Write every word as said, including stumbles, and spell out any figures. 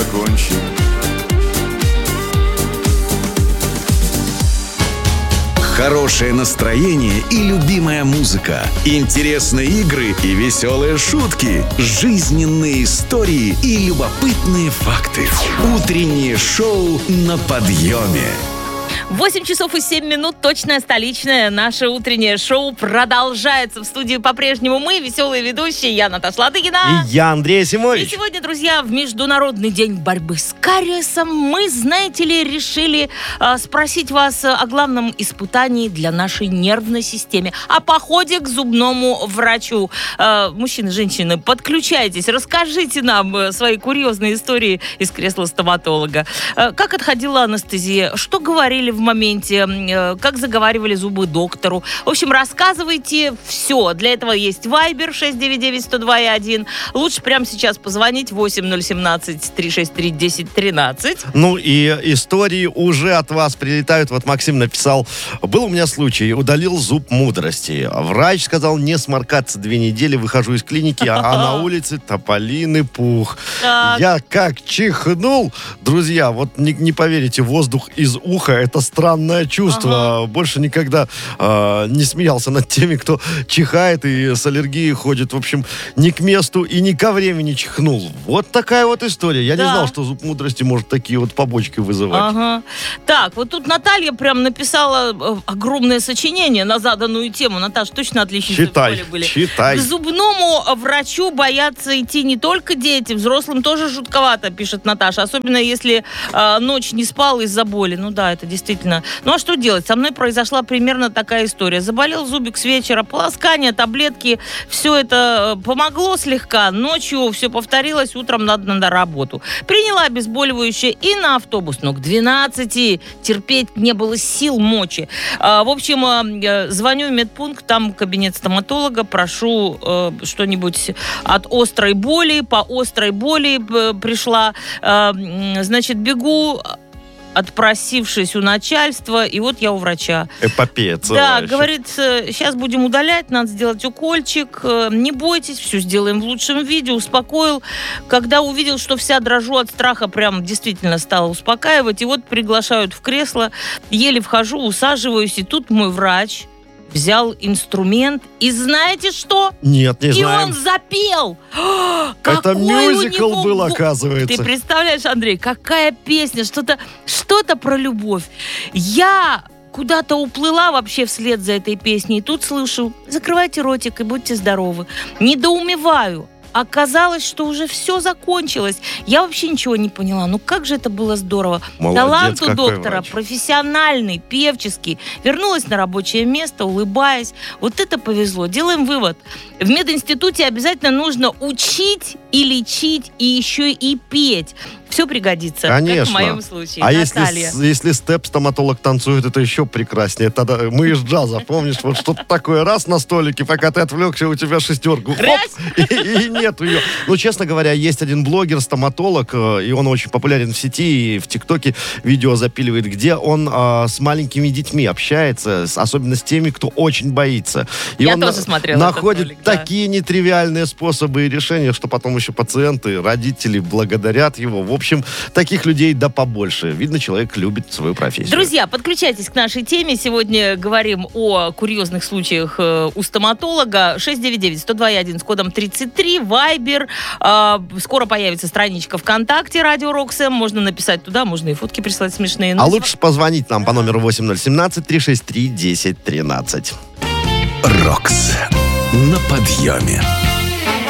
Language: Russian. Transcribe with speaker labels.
Speaker 1: закончим.
Speaker 2: Хорошее настроение и любимая музыка, интересные игры и веселые шутки, жизненные истории и любопытные факты. Утреннее шоу на подъеме.
Speaker 3: восемь часов и семь минут, точное столичное. Наше утреннее шоу продолжается. В студии по-прежнему мы, веселые ведущие. Я Наташа Ладыгина.
Speaker 4: И я, Андрей Асимович.
Speaker 3: И сегодня, друзья, в Международный день борьбы с кариесом мы, знаете ли, решили э, спросить вас о главном испытании для нашей нервной системы. О походе к зубному врачу. Э, мужчины, женщины, подключайтесь, расскажите нам э, свои курьезные истории из кресла стоматолога. Э, как отходила анестезия? Что говорили в моменте, как заговаривали зубы доктору. В общем, рассказывайте все. Для этого есть Viber шесть девять девять сто два один. Лучше прямо сейчас позвонить восемь ноль один семь три шесть три десять тринадцать.
Speaker 4: Ну и истории уже от вас прилетают. Вот Максим написал: был у меня случай, удалил зуб мудрости. Врач сказал не сморкаться две недели, выхожу из клиники, а на улице тополин и пух.
Speaker 3: Так.
Speaker 4: Я как чихнул, друзья, вот не, не поверите, воздух из уха — это странное чувство. Ага. Больше никогда э, не смеялся над теми, кто чихает и с аллергией ходит. В общем, ни к месту и ни ко времени чихнул. Вот такая вот история. Я да. не знал, что зуб мудрости может такие вот побочки вызывать.
Speaker 3: Ага. Так, вот тут Наталья прям написала огромное сочинение на заданную тему. Наташа, точно отличницы
Speaker 4: читай,
Speaker 3: в школе были.
Speaker 4: Читай.
Speaker 3: К зубному врачу боятся идти не только дети, взрослым тоже жутковато, пишет Наташа. Особенно если э, ночь не спал из-за боли. Ну да, это действительно. Ну а что делать? Со мной произошла примерно такая история. Заболел зубик с вечера, полоскание, таблетки, все это помогло слегка. Ночью все повторилось, утром надо на работу. Приняла обезболивающее и на автобус. Но к двенадцати терпеть не было сил, мочи. А, в общем, звоню в медпункт, там кабинет стоматолога, прошу э, что-нибудь от острой боли. По острой боли пришла. Э, значит, бегу, отпросившись у начальства, и вот я у врача.
Speaker 4: Эпопея целая.
Speaker 3: Да,
Speaker 4: еще.
Speaker 3: говорит, сейчас будем удалять, надо сделать укольчик, не бойтесь, все сделаем в лучшем виде, успокоил. Когда увидел, что вся дрожу от страха, прям действительно стала успокаивать, и вот приглашают в кресло, еле вхожу, усаживаюсь, и тут мой врач взял инструмент, и знаете что?
Speaker 4: Нет, не
Speaker 3: и
Speaker 4: знаем.
Speaker 3: он запел!
Speaker 4: Это мюзикл был, оказывается.
Speaker 3: Ты представляешь, Андрей, какая песня, что-то, что-то про любовь. Я куда-то уплыла вообще вслед за этой песней, и тут слышу: закрывайте ротик и будьте здоровы. Недоумеваю. Оказалось, что уже все закончилось. Я вообще ничего не поняла. Ну как же это было здорово.
Speaker 4: Молодец,
Speaker 3: Талант у доктора
Speaker 4: врач.
Speaker 3: Профессиональный, певческий. Вернулась на рабочее место, улыбаясь. Вот это повезло. Делаем вывод. В мединституте обязательно нужно учить и лечить, и еще и петь. Все пригодится.
Speaker 4: Конечно.
Speaker 3: Как в моем случае.
Speaker 4: А
Speaker 3: Наталья.
Speaker 4: если, если степ-стоматолог танцует, это еще прекраснее. Тогда мы из джаза, помнишь, вот что-то такое, раз на столике, пока ты отвлекся, у тебя шестерку. Хоп, и, и нету ее. Ну, честно говоря, есть один блогер, стоматолог, и он очень популярен в сети, и в ТикТоке видео запиливает, где он а, с маленькими детьми общается, с, особенно с теми, кто очень боится. И
Speaker 3: Я
Speaker 4: он
Speaker 3: тоже
Speaker 4: на,
Speaker 3: смотрела
Speaker 4: находит
Speaker 3: этот ролик, да.
Speaker 4: такие нетривиальные способы и решения, что потом еще пациенты, родители благодарят его. В общем, таких людей да побольше. Видно, человек любит свою профессию.
Speaker 3: Друзья, подключайтесь к нашей теме. Сегодня говорим о курьезных случаях э, у стоматолога. шесть девять девять сто два один с кодом тридцать три, Viber. Э, скоро появится страничка ВКонтакте Радио Рокс-М. Можно написать туда, можно и фотки прислать смешные.
Speaker 4: А лучше позвонить нам по номеру восемь ноль один семь три шесть три десять тринадцать.
Speaker 2: Рокс на подъеме.